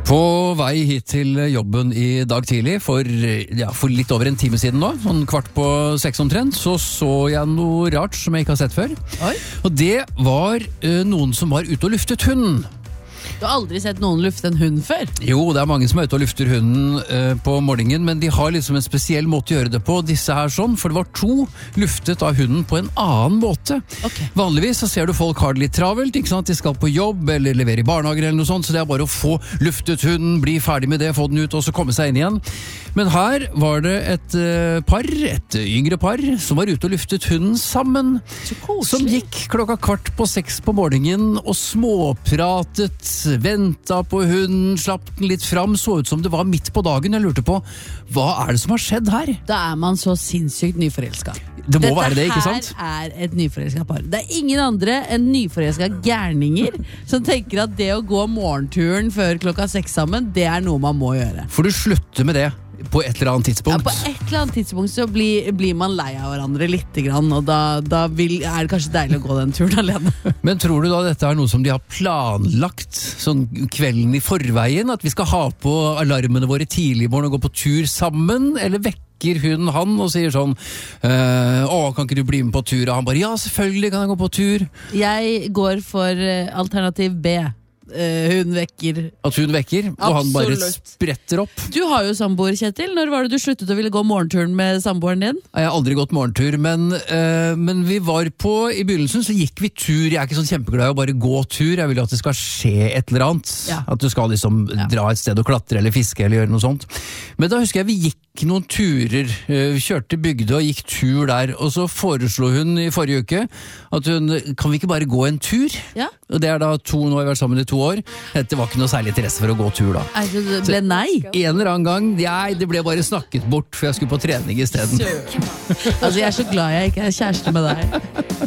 På vei hit til jobben I dag tidlig, for litt over en time siden nå, sånn 5:15 omtrent, så jeg noe rart som jeg ikke har sett før. Oi. Og det var noen som var ute og luftet hunden. Du har aldri sett noen lufte en hund før? Jo, det mange som ute og lufter hunden på morgenen, men de har liksom en spesiell måte å gjøre det på, disse her sånn, for det var 2 luftet av hunden på en annen måte. Ok. Vanligvis så ser du folk har det litt travelt, ikke sant? De skal på jobb eller levere I barnehager eller noe sånt, så det bare å få luftet hunden, bli ferdig med det, få den ut og så komme seg inn igjen. Men her var det et par, et yngre par, som var ute og luftet hunden sammen, Så koselig. som gikk 5:15 på morgenen og småpratet, ventet på hunden, slapp den litt fram, så ut som det var midt på dagen. Jeg lurte på, hva det som har skjedd her? Da man så sinnssykt nyforelsket. Det må være det, ikke sant? Dette her et nyforelsket par. Det ingen andre enn nyforelsket gærninger som tenker at det å gå morgenturen før 6 sammen, det noe man må gjøre. For du slutter med det på et eller annet Ja, tidspunkt. på et eller annet tidspunkt så blir man lei av hverandre litt grann, og da det kanskje deilig å gå den turen alene. Men tror du da dette noe som de har planlagt sånn kvelden I forveien? At vi skal ha på alarmene våre tidlig I morgen og gå på tur sammen? Eller vekker hun han og sier sånn kan ikke du bli med på tur? Og han bare, ja selvfølgelig kan jeg gå på tur. Jeg går for alternativ B. Hun vekker. At hun vekker, og han bare Absolutt. spretter opp. Du har jo samboer, Kjetil. Når var det du sluttet å ville gå morgenturen med samboeren din? Jeg har aldri gått morgentur, men vi var på, I begynnelsen så gikk vi tur. Jeg ikke sånn kjempeglad I å bare gå tur. Jeg vil at det skal skje et eller annet. Ja. At du skal liksom dra et sted og klatre eller fiske eller gjøre noe sånt. Men da husker jeg vi gikk noen turer. Vi kjørte bygde og gikk tur der. Og så foreslo hun I forrige uke at kan vi ikke bare gå en tur? Ja. Og det da 2, nå har vi vært sammen I 2 år. Det var ikke noe særlig interesse for å gå tur da. Det ble nei. En eller annen gang, det ble bare snakket bort, for jeg skulle på trening I stedet. Altså, jeg så glad jeg ikke kjæreste med deg.